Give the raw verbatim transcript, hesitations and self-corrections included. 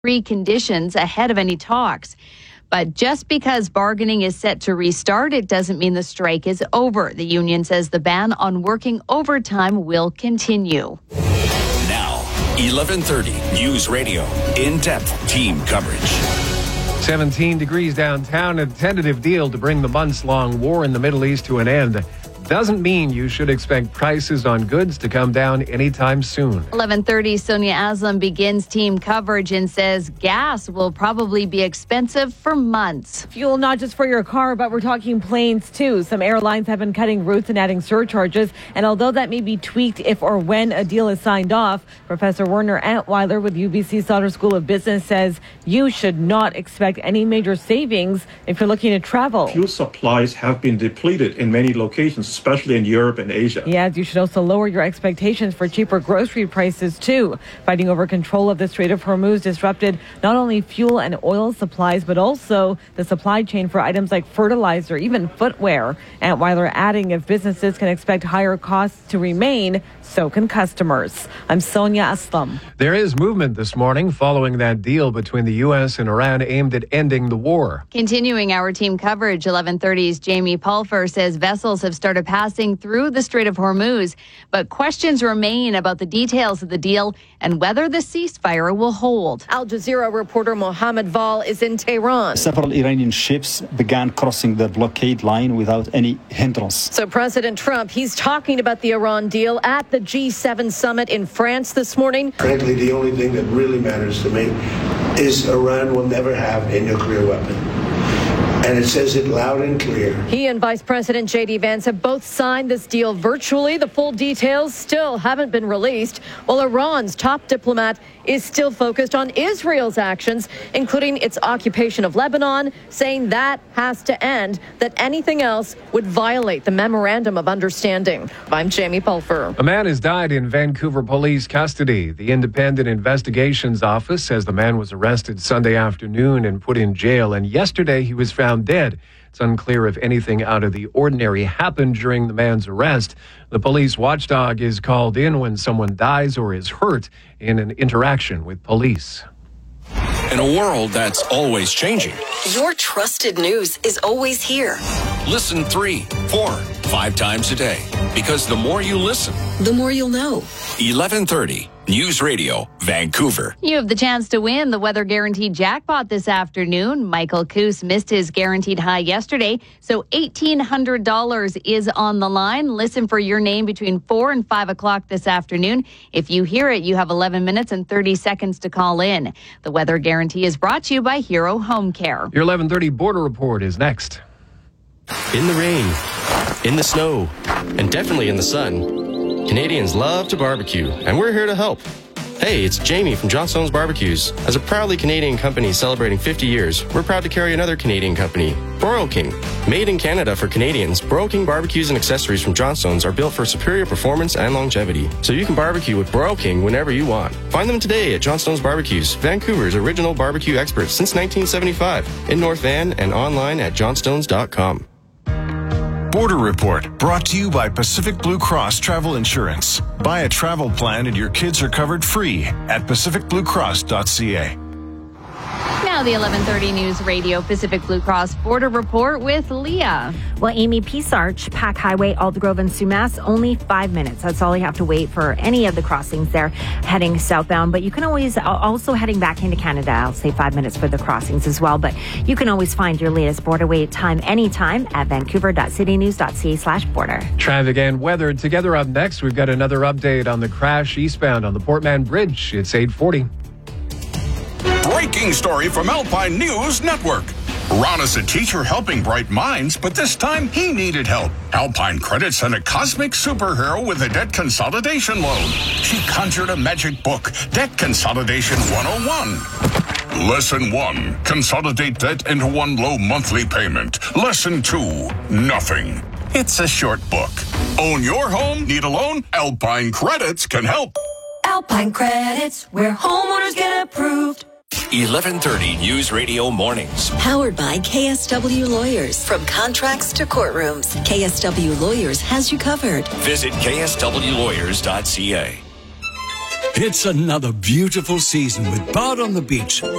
preconditions ahead of any talks. But just because bargaining is set to restart, it doesn't mean the strike is over. The union says the ban on working overtime will continue. Now, eleven thirty News Radio, in-depth team coverage. seventeen degrees downtown, a tentative deal to bring the months-long war in the Middle East to an end. Doesn't mean you should expect prices on goods to come down anytime soon. eleven thirty, Sonia Aslam begins team coverage and says gas will probably be expensive for months. Fuel not just for your car, but we're talking planes too. Some airlines have been cutting routes and adding surcharges. And although that may be tweaked if or when a deal is signed off, Professor Werner Antweiler with U B C Sauder School of Business says you should not expect any major savings if you're looking to travel. Fuel supplies have been depleted in many locations, especially in Europe and Asia. He adds you should also lower your expectations for cheaper grocery prices, too. Fighting over control of the Strait of Hormuz disrupted not only fuel and oil supplies, but also the supply chain for items like fertilizer, even footwear. Antweiler adding if businesses can expect higher costs to remain, so can customers. I'm Sonia Aslam. There is movement this morning following that deal between the U S and Iran aimed at ending the war. Continuing our team coverage, eleven thirty's Jamie Pulfer says vessels have started passing through the Strait of Hormuz, but questions remain about the details of the deal and whether the ceasefire will hold. Al Jazeera reporter Mohammed Val is in Tehran. Several Iranian ships began crossing the blockade line without any hindrance. So President Trump, he's talking about the Iran deal at the G seven summit in France this morning. Frankly, the only thing that really matters to me is Iran will never have a nuclear weapon. And it says it loud and clear. He and Vice President J D Vance have both signed this deal virtually. The full details still haven't been released, while Iran's top diplomat is still focused on Israel's actions, including its occupation of Lebanon, saying that has to end, that anything else would violate the Memorandum of Understanding. I'm Jamie Pulfer. A man has died in Vancouver police custody. The Independent Investigations Office says the man was arrested Sunday afternoon and put in jail, and yesterday he was found dead. It's unclear if anything out of the ordinary happened during the man's arrest. The police watchdog is called in when someone dies or is hurt in an interaction with police. In a world that's always changing, your trusted news is always here. Listen three, four, five times a day. Because the more you listen, the more you'll know. eleven thirty News Radio, Vancouver. You have the chance to win the Weather Guaranteed jackpot this afternoon. Michael Coos missed his guaranteed high yesterday, so eighteen hundred dollars is on the line. Listen for your name between four and five o'clock this afternoon. If you hear it, you have eleven minutes and thirty seconds to call in. The Weather Guarantee is brought to you by Hero Home Care. Your eleven thirty Border Report is next. In the rain, in the snow, and definitely in the sun, Canadians love to barbecue, and we're here to help. Hey, it's Jamie from Johnstone's Barbecues. As a proudly Canadian company celebrating fifty years, we're proud to carry another Canadian company, Broil King. Made in Canada for Canadians, Broil King barbecues and accessories from Johnstone's are built for superior performance and longevity, so you can barbecue with Broil King whenever you want. Find them today at Johnstone's Barbecues, Vancouver's original barbecue experts since nineteen seventy-five, in North Van and online at johnstones dot com. Border Report, brought to you by Pacific Blue Cross Travel Insurance. Buy a travel plan and your kids are covered free at pacific blue cross dot c a. Now the eleven thirty News Radio Pacific Blue Cross Border Report with Leah. Well, Amy, Peace Arch, Pack Highway, Aldergrove and Sumas, only five minutes. That's all you have to wait for any of the crossings there heading southbound. But you can always, also heading back into Canada, I'll say five minutes for the crossings as well. But you can always find your latest border wait time anytime at vancouver dot city news dot c a slash border. Traffic and weather together up next. We've got another update on the crash eastbound on the Portman Bridge. It's eight forty. Breaking story from Alpine News Network. Ron is a teacher helping bright minds, but this time he needed help. Alpine Credit sent a cosmic superhero with a debt consolidation loan. She conjured a magic book, Debt Consolidation one oh one. Lesson one, consolidate debt into one low monthly payment. Lesson two, nothing. It's a short book. Own your home? Need a loan? Alpine Credits can help. Alpine Credits, where homeowners get approved. eleven thirty News Radio Mornings. Powered by K S W Lawyers. From contracts to courtrooms, K S W Lawyers has you covered. Visit k s w lawyers dot c a. It's another beautiful season with Bard on the Beach.